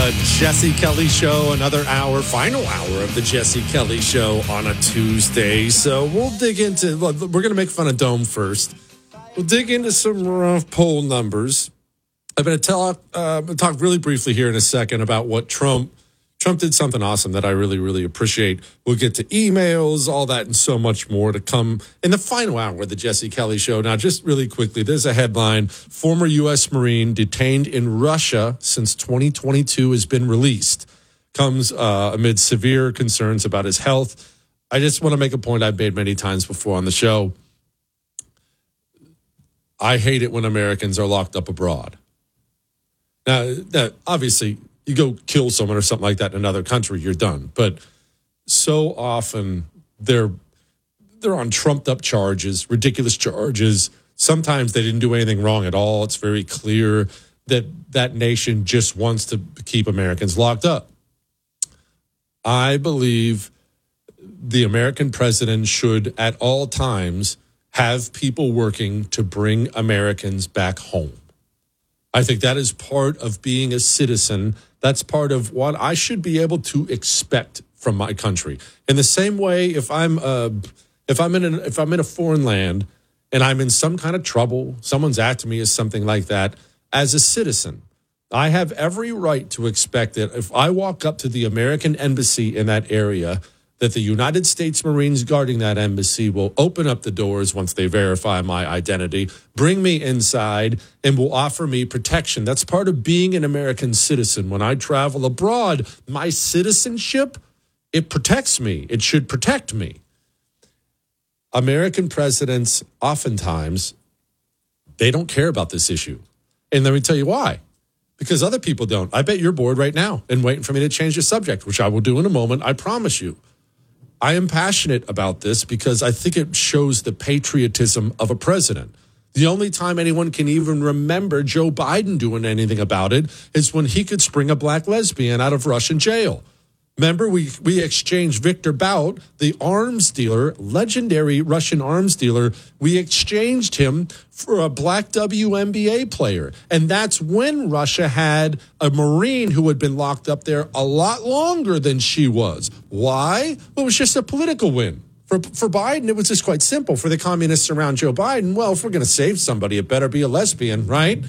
The Jesse Kelly Show, another hour, final hour of the Jesse Kelly Show on a Tuesday. So we're going to make fun of Dome first. We'll dig into some rough poll numbers. I'm going to talk really briefly here in a second about what Trump did something awesome that I really, really appreciate. We'll get to emails, all that, and so much more to come in the final hour of the Jesse Kelly Show. Now, just really quickly, there's a headline. Former U.S. Marine detained in Russia since 2022 has been released. Comes amid severe concerns about his health. I just want to make a point I've made many times before on the show. I hate it when Americans are locked up abroad. Now obviously, you go kill someone or something like that in another country, you're done. But so often they're on trumped up charges, ridiculous charges. Sometimes they didn't do anything wrong at all. It's very clear that that nation just wants to keep Americans locked up. I believe the American president should at all times have people working to bring Americans back home. I think that is part of being a citizen. That's part of what I should be able to expect from my country. In the same way, if I'm in a foreign land and I'm in some kind of trouble, someone's acting me as something like that, as a citizen, I have every right to expect that if I walk up to the American embassy in that area, that the United States Marines guarding that embassy will open up the doors once they verify my identity, bring me inside, and will offer me protection. That's part of being an American citizen. When I travel abroad, my citizenship, it protects me. It should protect me. American presidents, oftentimes, they don't care about this issue. And let me tell you why. Because other people don't. I bet you're bored right now and waiting for me to change the subject, which I will do in a moment, I promise you. I am passionate about this because I think it shows the patriotism of a president. The only time anyone can even remember Joe Biden doing anything about it is when he could spring a black lesbian out of Russian jail. Remember, we exchanged Victor Bout, the arms dealer, legendary Russian arms dealer. We exchanged him for a black WNBA player. And that's when Russia had a Marine who had been locked up there a lot longer than she was. Why? Well, it was just a political win. For Biden, it was just quite simple. For the communists around Joe Biden, well, if we're going to save somebody, it better be a lesbian, right?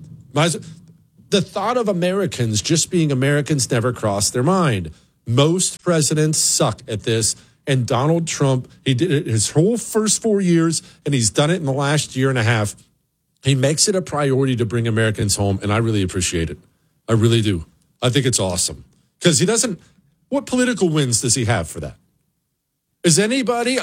The thought of Americans just being Americans never crossed their mind. Most presidents suck at this, and Donald Trump, he did it his whole first 4 years, and he's done it in the last year and a half. He makes it a priority to bring Americans home, and I really appreciate it. I really do. I think it's awesome. Because what political wins does he have for that? Is anybody,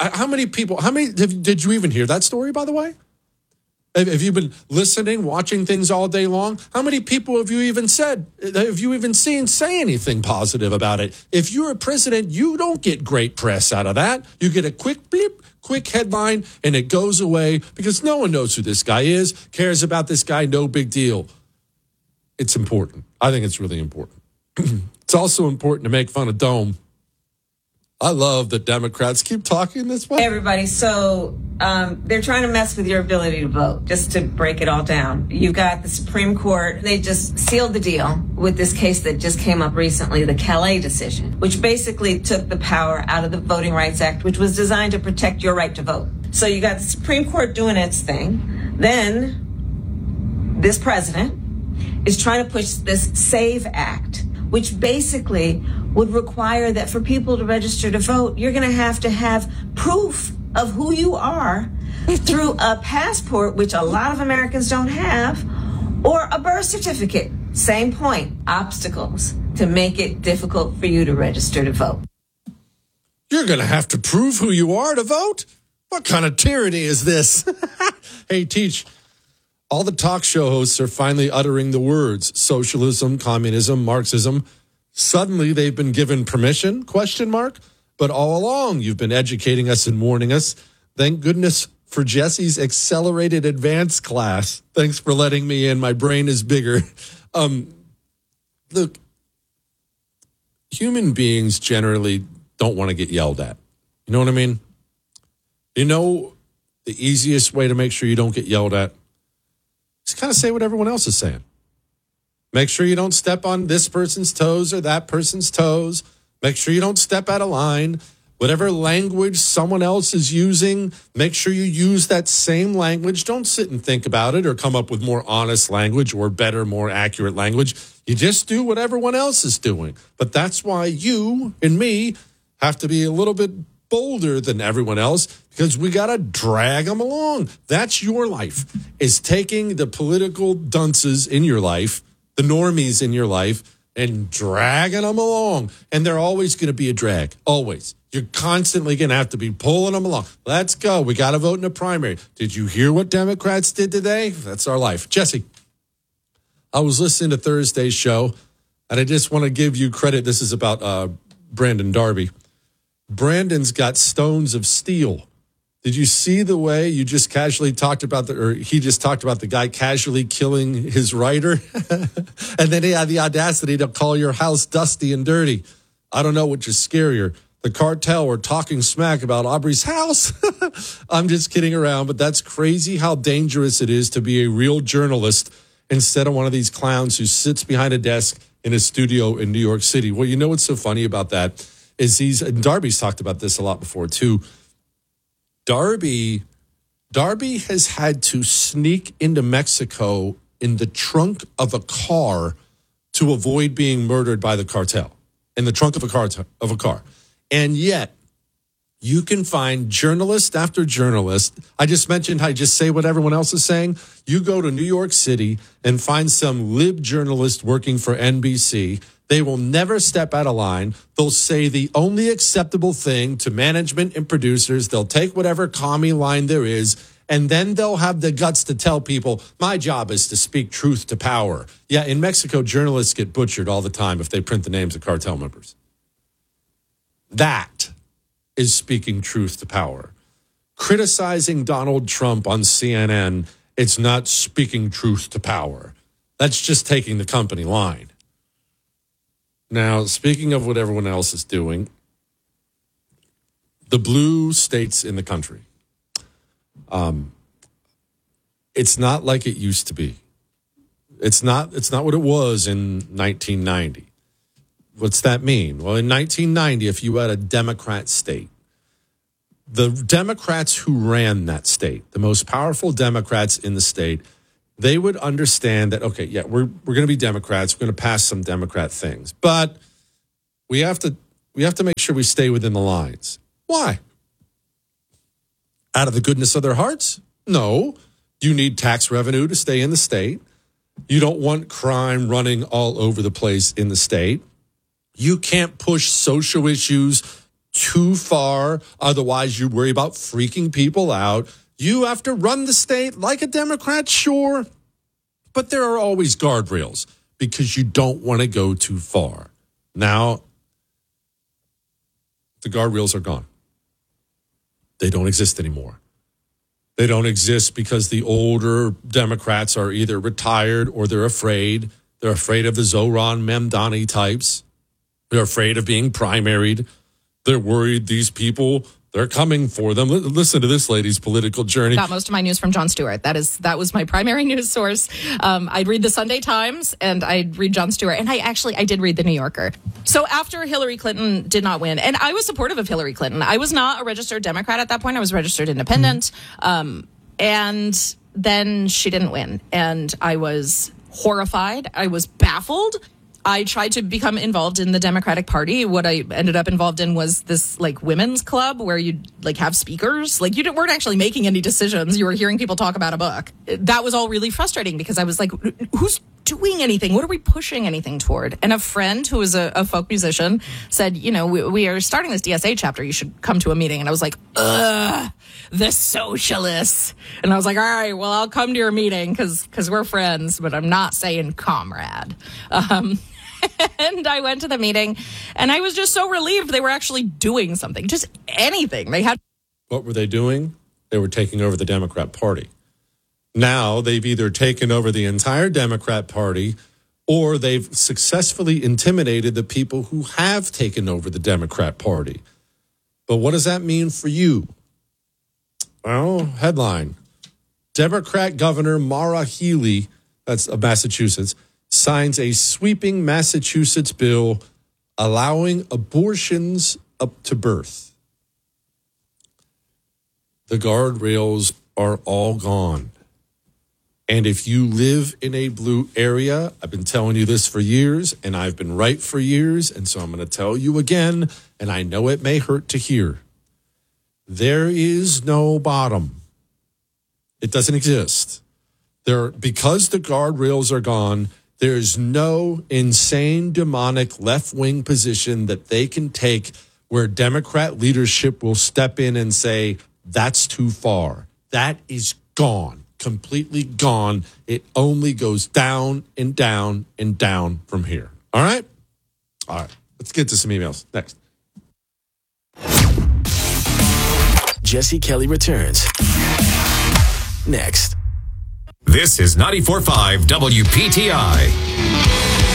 did you even hear that story, by the way? Have you been listening, watching things all day long? How many people have you even seen say anything positive about it? If you're a president, you don't get great press out of that. You get a quick blip, quick headline, and it goes away because no one knows who this guy is, cares about this guy, no big deal. It's important. I think it's really important. It's also important to make fun of Dome. I love that Democrats keep talking this way. Hey, everybody. So they're trying to mess with your ability to vote, just to break it all down. You've got the Supreme Court. They just sealed the deal with this case that just came up recently, the Calais decision, which basically took the power out of the Voting Rights Act, which was designed to protect your right to vote. So you got the Supreme Court doing its thing. Then this president is trying to push this SAVE Act, which basically would require that for people to register to vote, you're going to have proof of who you are through a passport, which a lot of Americans don't have, or a birth certificate. Same point, obstacles to make it difficult for you to register to vote. You're going to have to prove who you are to vote? What kind of tyranny is this? Hey, Teach, all the talk show hosts are finally uttering the words socialism, communism, Marxism. Suddenly they've been given permission, ? But all along you've been educating us and warning us. Thank goodness for Jesse's accelerated advanced class. Thanks for letting me in. My brain is bigger. Look, human beings generally don't want to get yelled at. You know what I mean? You know, the easiest way to make sure you don't get yelled at is kind of say what everyone else is saying. Make sure you don't step on this person's toes or that person's toes. Make sure you don't step out of line. Whatever language someone else is using, make sure you use that same language. Don't sit and think about it or come up with more honest language or better, more accurate language. You just do what everyone else is doing. But that's why you and me have to be a little bit bolder than everyone else, because we got to drag them along. That's your life, is taking the political dunces in your life, the normies in your life, and dragging them along. And they're always going to be a drag, always. You're constantly going to have to be pulling them along. Let's go. We got to vote in the primary. Did you hear what Democrats did today? That's our life. Jesse, I was listening to Thursday's show, and I just want to give you credit. This is about Brandon Darby. Brandon's got stones of steel. Did you see the way you just casually talked about he just talked about the guy casually killing his writer? And then he had the audacity to call your house dusty and dirty. I don't know which is scarier, the cartel or talking smack about Aubrey's house. I'm just kidding around, but that's crazy how dangerous it is to be a real journalist instead of one of these clowns who sits behind a desk in a studio in New York City. Well, you know what's so funny about that is and Darby's talked about this a lot before too. Darby has had to sneak into Mexico in the trunk of a car to avoid being murdered by the cartel. In the trunk of a car. And yet, you can find journalist after journalist. I just mentioned I just say what everyone else is saying. You go to New York City and find some lib journalist working for NBC. They will never step out of line. They'll say the only acceptable thing to management and producers. They'll take whatever commie line there is, and then they'll have the guts to tell people, my job is to speak truth to power. Yeah, in Mexico, journalists get butchered all the time if they print the names of cartel members. That is speaking truth to power. Criticizing Donald Trump on CNN, it's not speaking truth to power. That's just taking the company line. Now, speaking of what everyone else is doing, the blue states in the country, it's not like it used to be. It's not what it was in 1990. What's that mean? Well, in 1990, if you had a Democrat state, the Democrats who ran that state, the most powerful Democrats in the state, they would understand that, okay, yeah, we're going to be Democrats. We're going to pass some Democrat things. But we have to make sure we stay within the lines. Why? Out of the goodness of their hearts? No. You need tax revenue to stay in the state. You don't want crime running all over the place in the state. You can't push social issues too far. Otherwise, you worry about freaking people out. You have to run the state like a Democrat, sure. But there are always guardrails because you don't want to go too far. Now, the guardrails are gone. They don't exist anymore. They don't exist because the older Democrats are either retired or they're afraid. They're afraid of the Zohran Mamdani types. They're afraid of being primaried. They're worried these people, they're coming for them. Listen to this lady's political journey. Got most of my news from Jon Stewart. That was my primary news source. I'd read the Sunday Times and I'd read Jon Stewart. And I did read the New Yorker. So after Hillary Clinton did not win, and I was supportive of Hillary Clinton. I was not a registered Democrat at that point. I was registered independent. And then she didn't win. And I was horrified. I was baffled. I tried to become involved in the Democratic Party. What I ended up involved in was this women's club where you'd have speakers. You weren't actually making any decisions. You were hearing people talk about a book. That was all really frustrating because I was like, who's doing anything? What are we pushing anything toward? And a friend who was a folk musician said, we are starting this DSA chapter. You should come to a meeting. And I was like, ugh, the socialists. And I was like, all right, well, I'll come to your meeting because we're friends, but I'm not saying comrade. And I went to the meeting and I was just so relieved they were actually doing something, just anything. What were they doing? They were taking over the Democrat Party. Now they've either taken over the entire Democrat Party or they've successfully intimidated the people who have taken over the Democrat Party. But what does that mean for you? Well, headline. Democrat Governor Maura Healey, that's of Massachusetts, signs a sweeping Massachusetts bill allowing abortions up to birth. The guardrails are all gone. And if you live in a blue area, I've been telling you this for years, and I've been right for years, and so I'm going to tell you again, and I know it may hurt to hear. There is no bottom. It doesn't exist. Because the guardrails are gone, there's no insane, demonic left-wing position that they can take where Democrat leadership will step in and say, that's too far. That is gone. Completely gone. It only goes down and down and down from here. All right? All right. Let's get to some emails. Next. Jesse Kelly returns. Next. This is 94.5 WPTI.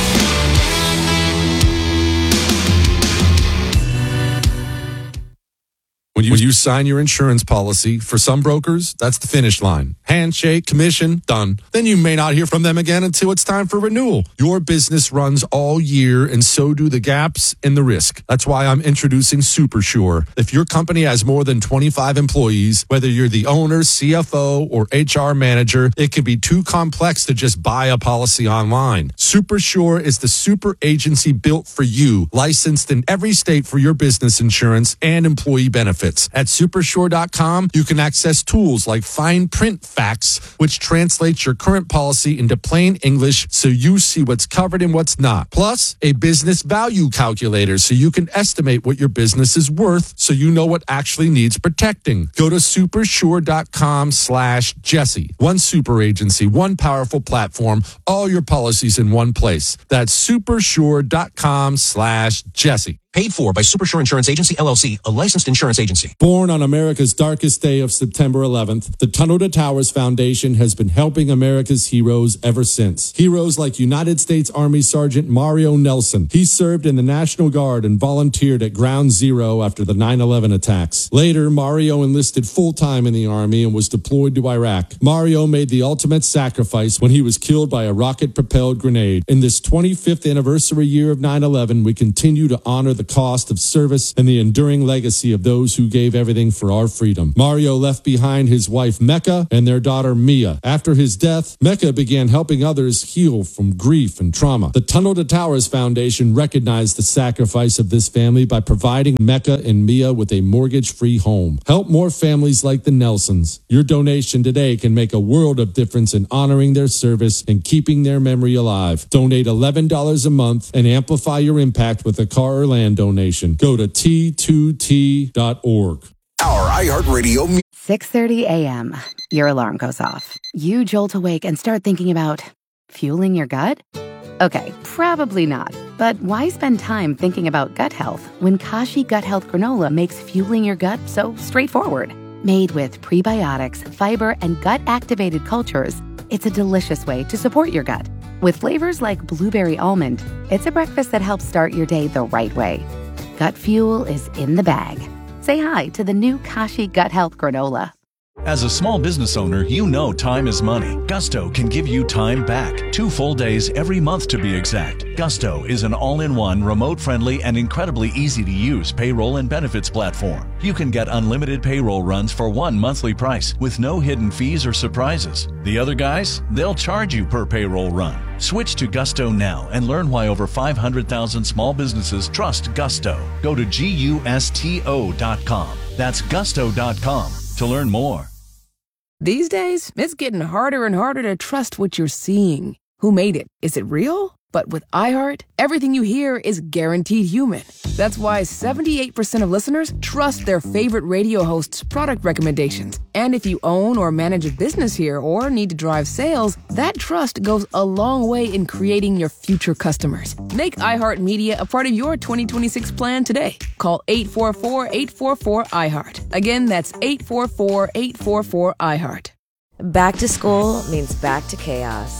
When you sign your insurance policy, for some brokers, that's the finish line. Handshake, commission, done. Then you may not hear from them again until it's time for renewal. Your business runs all year, and so do the gaps and the risk. That's why I'm introducing SuperSure. If your company has more than 25 employees, whether you're the owner, CFO, or HR manager, it can be too complex to just buy a policy online. SuperSure is the super agency built for you, licensed in every state for your business insurance and employee benefits. At supersure.com, you can access tools like fine print facts, which translates your current policy into plain English so you see what's covered and what's not. Plus, a business value calculator so you can estimate what your business is worth so you know what actually needs protecting. Go to supersure.com/Jesse. One super agency, one powerful platform, all your policies in one place. That's supersure.com/Jesse. Paid for by SuperSure Insurance Agency, LLC, a licensed insurance agency. Born on America's darkest day of September 11th, the Tunnel to Towers Foundation has been helping America's heroes ever since. Heroes like United States Army Sergeant Mario Nelson. He served in the National Guard and volunteered at Ground Zero after the 9/11 attacks. Later, Mario enlisted full-time in the Army and was deployed to Iraq. Mario made the ultimate sacrifice when he was killed by a rocket-propelled grenade. In this 25th anniversary year of 9/11, we continue to honor the cost of service and the enduring legacy of those who gave everything for our freedom. Mario left behind his wife Mecca and their daughter Mia. After his death, Mecca began helping others heal from grief and trauma. The Tunnel to Towers Foundation recognized the sacrifice of this family by providing Mecca and Mia with a mortgage-free home. Help more families like the Nelsons. Your donation today can make a world of difference in honoring their service and keeping their memory alive. Donate $11 a month and amplify your impact with a car or land donation. Go to T2T.org. Our iHeartRadio. 6:30 a.m. Your alarm goes off. You jolt awake and start thinking about fueling your gut? Okay, probably not. But why spend time thinking about gut health when Kashi Gut Health Granola makes fueling your gut so straightforward? Made with prebiotics, fiber, and gut-activated cultures, it's a delicious way to support your gut. With flavors like blueberry almond, it's a breakfast that helps start your day the right way. Gut fuel is in the bag. Say hi to the new Kashi Gut Health Granola. As a small business owner, you know time is money. Gusto can give you time back. 2 full days every month to be exact. Gusto is an all-in-one, remote-friendly, and incredibly easy-to-use payroll and benefits platform. You can get unlimited payroll runs for one monthly price with no hidden fees or surprises. The other guys, they'll charge you per payroll run. Switch to Gusto now and learn why over 500,000 small businesses trust Gusto. Go to GUSTO.com. That's Gusto.com to learn more. These days, it's getting harder and harder to trust what you're seeing. Who made it? Is it real? But with iHeart, everything you hear is guaranteed human. That's why 78% of listeners trust their favorite radio hosts' product recommendations. And if you own or manage a business here or need to drive sales, that trust goes a long way in creating your future customers. Make iHeartMedia a part of your 2026 plan today. Call 844-844-iHeart. Again, that's 844-844-iHeart. Back to school means back to chaos.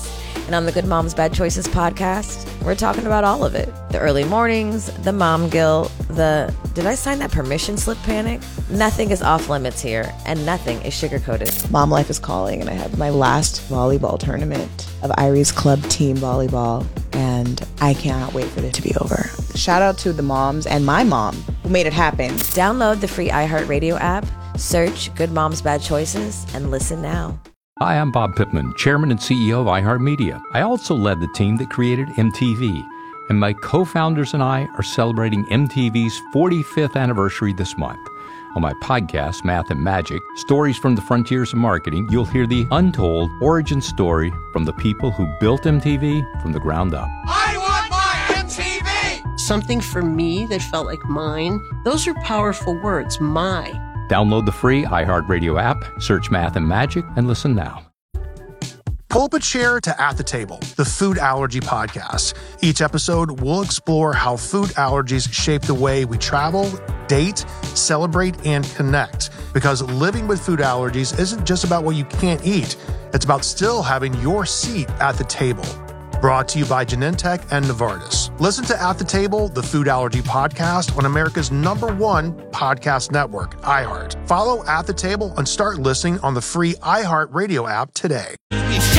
And on the Good Moms Bad Choices podcast, we're talking about all of it. The early mornings, the mom guilt, the did I sign that permission slip panic? Nothing is off limits here, and nothing is sugar-coated. Mom life is calling, and I have my last volleyball tournament of Irie's club team volleyball, and I cannot wait for it to be over. Shout out to the moms and my mom who made it happen. Download the free iHeartRadio app, search Good Moms Bad Choices, and listen now. Hi, I'm Bob Pittman, Chairman and CEO of iHeartMedia. I also led the team that created MTV, and my co-founders and I are celebrating MTV's 45th anniversary this month. On my podcast, Math and Magic, Stories from the Frontiers of Marketing, you'll hear the untold origin story from the people who built MTV from the ground up. I want my MTV! Something for me that felt like mine. Those are powerful words, my. Download the free iHeartRadio app, search Math and Magic, and listen now. Pull up a chair to At the Table, the food allergy podcast. Each episode, we'll explore how food allergies shape the way we travel, date, celebrate, and connect. Because living with food allergies isn't just about what you can't eat. It's about still having your seat at the table. Brought to you by Genentech and Novartis. Listen to At the Table, the food allergy podcast on America's #1 podcast network, iHeart. Follow At the Table and start listening on the free iHeart Radio app today.